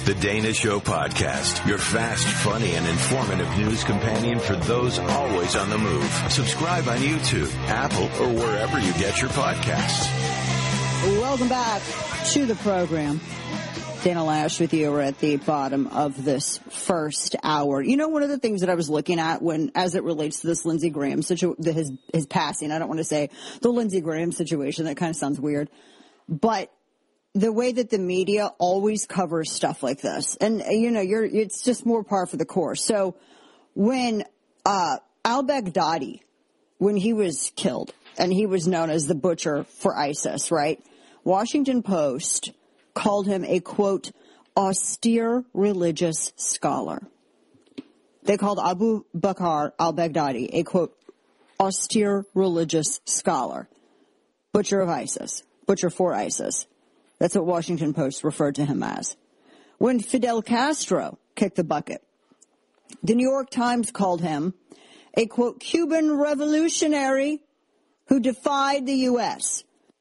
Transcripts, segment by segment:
The Dana Show Podcast, your fast, funny, and informative news companion for those always on the move. Subscribe on YouTube, Apple, or wherever you get your podcasts. Welcome back to the program. Dana Loesch with you. We're at the bottom of this first hour. You know, one of the things that I was looking at as it relates to this Lindsey Graham situation, his passing, I don't want to say the Lindsey Graham situation. That kind of sounds weird. But the way that the media always covers stuff like this, and you know, it's just more par for the course. So when al-Baghdadi, when he was killed, and he was known as the butcher for ISIS, right? Washington Post called him a, quote, austere religious scholar. They called Abu Bakr al-Baghdadi a, quote, austere religious scholar. Butcher of ISIS. Butcher for ISIS. That's what Washington Post referred to him as. When Fidel Castro kicked the bucket, the New York Times called him a, quote, Cuban revolutionary who defied the U.S.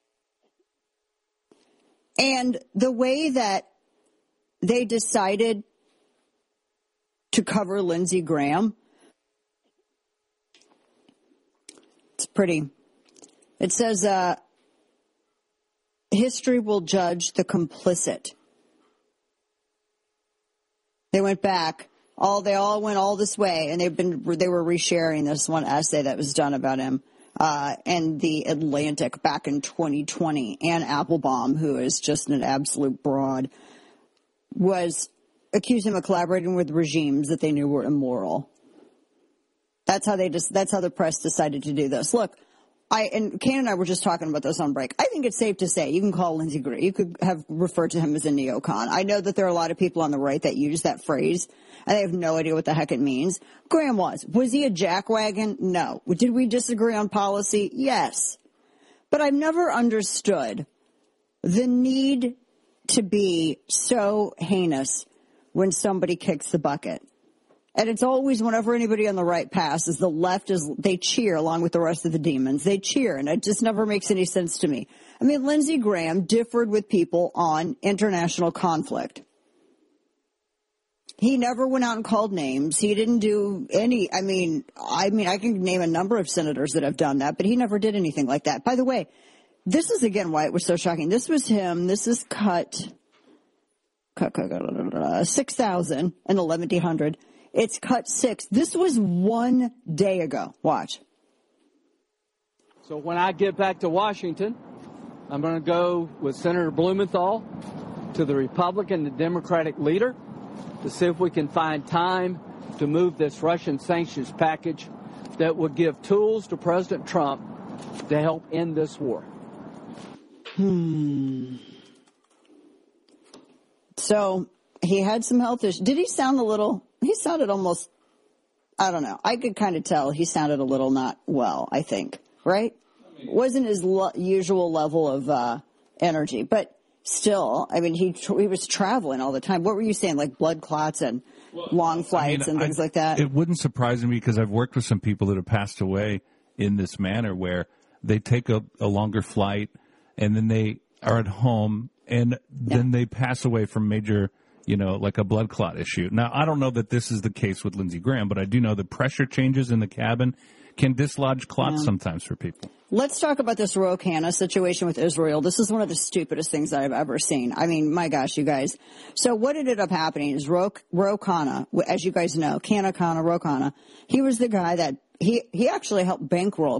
And the way that they decided to cover Lindsey Graham, it's pretty. It says, history will judge the complicit. They went back. They all went all this way, and they were resharing this one essay that was done about him. And the Atlantic back in 2020. Ann Applebaum, who is just an absolute broad, was accused him of collaborating with regimes that they knew were immoral. That's how the press decided to do this. Look, and Kane and I were just talking about this on break. I think it's safe to say you can call Lindsey Graham. You could have referred to him as a neocon. I know that there are a lot of people on the right that use that phrase, and they have no idea what the heck it means. Graham was. Was he a jackwagon? No. Did we disagree on policy? Yes. But I've never understood the need to be so heinous when somebody kicks the bucket. And it's always whenever anybody on the right passes, the left they cheer along with the rest of the demons. They cheer, and it just never makes any sense to me. I mean, Lindsey Graham differed with people on international conflict. He never went out and called names. He didn't do any, I mean, I can name a number of senators that have done that, but he never did anything like that. By the way, this is again why it was so shocking. This was him. This is cut 6,000 and 1,100. It's cut 6. This was 1 day ago. Watch. So when I get back to Washington, I'm going to go with Senator Blumenthal to the Republican and Democratic leader to see if we can find time to move this Russian sanctions package that would give tools to President Trump to help end this war. So he had some health issues. Did he sound he sounded almost, I don't know. I could kind of tell he sounded a little not well, I think, right? Wasn't his usual level of energy, but still, I mean, he was traveling all the time. What were you saying, like blood clots and long flights and things like that? It wouldn't surprise me because I've worked with some people that have passed away in this manner where they take a longer flight and then they are at home and then they pass away from major, like a blood clot issue. Now, I don't know that this is the case with Lindsey Graham, but I do know that pressure changes in the cabin can dislodge clots sometimes for people. Let's talk about this Ro Khanna situation with Israel. This is one of the stupidest things that I've ever seen. I mean, my gosh, you guys. So what ended up happening is Ro Khanna, as you guys know, Ro Khanna, he was the guy that he actually helped bankroll